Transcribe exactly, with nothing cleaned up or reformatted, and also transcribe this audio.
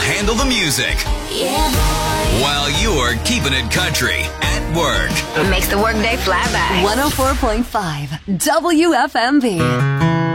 handle the music. Yeah, boy. While you're keeping it country at work. It makes the workday fly by. one oh four point five W F M B.